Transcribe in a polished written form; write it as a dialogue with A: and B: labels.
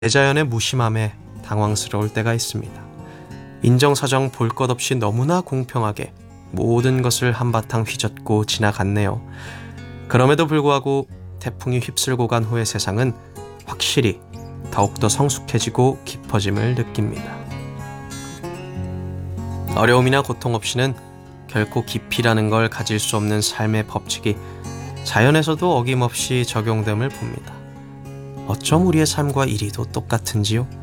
A: 대자연의 무심함에 당황스러울 때가 있습니다. 인정사정 볼 것 없이 너무나 공평하게 모든 것을 한바탕 휘젓고 지나갔네요. 그럼에도 불구하고 태풍이 휩쓸고 간 후의 세상은 확실히 더욱더 성숙해지고 깊어짐을 느낍니다. 어려움이나 고통 없이는 결코 깊이라는 걸 가질 수 없는 삶의 법칙이 자연에서도 어김없이 적용됨을 봅니다. 어쩜 우리의 삶과 이리도 똑같은지요?